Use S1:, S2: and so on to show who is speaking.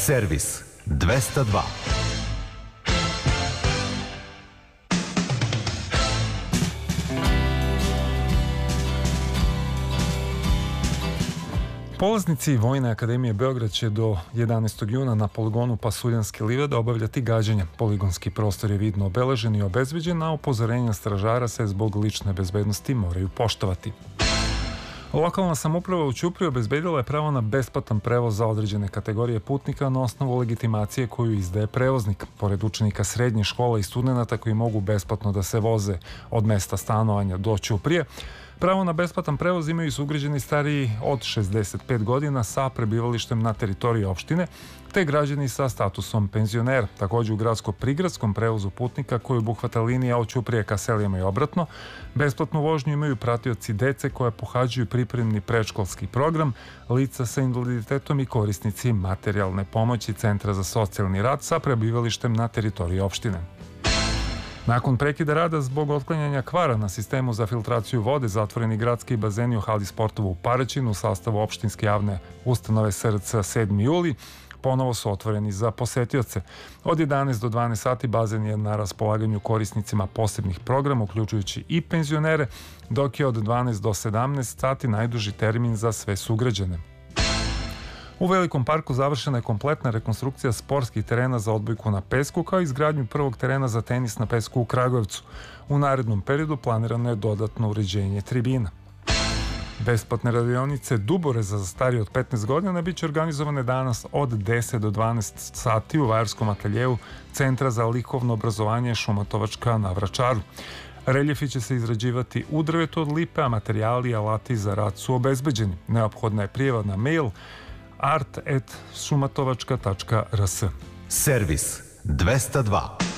S1: Servis 202.
S2: Polaznici Vojne akademije Beograd će do 11. juna na poligonu Pasuljanske livade obavljati gađanje. Poligonski prostor je vidno obeležen i obezbeđen, a upozorenja stražara se zbog lične bezbednosti moraju poštovati. Lokalna samouprava u Ćupriji obezbedila je pravo na besplatan prevoz za određene kategorije putnika na osnovu legitimacije koju izdaje prevoznik. Pored učenika srednjih škola i studenata koji mogu besplatno da se voze od mesta stanovanja do Ćuprije, pravo na besplatan prevoz imaju i sugrađani stariji od 65 godina sa prebivalištem na teritoriji opštine, te građani sa statusom penzionera. Također u gradsko-prigradskom prevozu putnika koji obuhvata linija od Ćuprije ka Selijama i obratno, besplatnu vožnju imaju pratioci dece koje pohađaju pripremni predškolski program, lica sa invaliditetom i korisnici materijalne pomoći Centra za socijalni rad sa prebivalištem na teritoriji opštine. Nakon prekida rada zbog otklanjanja kvara na sistemu za filtraciju vode, zatvoreni gradski bazeni u hali sportova u Paraćinu u sastavu opštinske javne ustanove SRC 7. juli ponovo su otvoreni za posetioce. Od 11 do 12 sati bazen je na raspolaganju korisnicima posebnih programa, uključujući i penzionere, dok je od 12 do 17 sati najduži termin za sve sugrađane. U Velikom parku završena je kompletna rekonstrukcija sportskih terena za odbojku na pesku, kao i izgradnju prvog terena za tenis na pesku u Kragujevcu. U narednom periodu planirano je dodatno uređenje tribina. Besplatne radionice Duboreza za starije od 15 godina biće organizovane danas od 10 do 12 sati u vajarskom ateljevu Centra za likovno obrazovanje Šumatovačka na Vračaru. Reljefi će se izrađivati u drvetu od lipe, a materijali i alati za rad su obezbeđeni. Neophodna je prijava na mail art@šumatovačka.rs.
S1: Servis 202.